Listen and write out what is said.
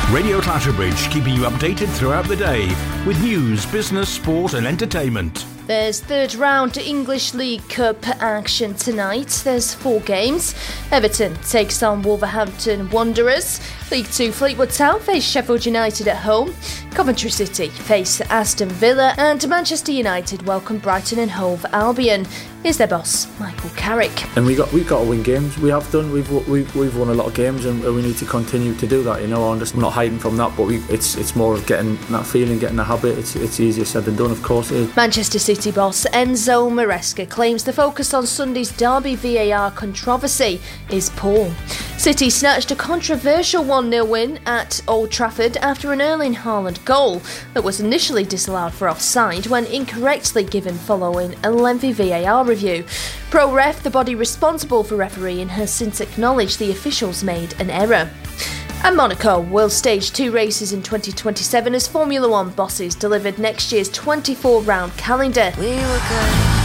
Radio Clatterbridge, keeping you updated throughout the day with news, business, sport and entertainment. There's third round English League Cup action tonight. There's 4 games. Everton takes on Wolverhampton Wanderers. League 2 Fleetwood Town face Sheffield United at home. Coventry City face Aston Villa, and Manchester United welcome Brighton and Hove Albion. Here's their boss, Michael Carrick. And we've got to win games. We have done. We've won a lot of games, and we need to continue to do that. I'm just not hiding from that, but it's more of getting that feeling, getting the habit. It's easier said than done, of course. It is. Manchester City boss Enzo Maresca claims the focus on Sunday's Derby VAR controversy is poor. City snatched a controversial 1-0 win at Old Trafford after an Erling Haaland goal that was initially disallowed for offside when incorrectly given following a lengthy VAR review. Pro Ref, the body responsible for refereeing, has since acknowledged the officials made an error. And Monaco will stage 2 races in 2027 as Formula One bosses delivered next year's 24-round calendar. We were good.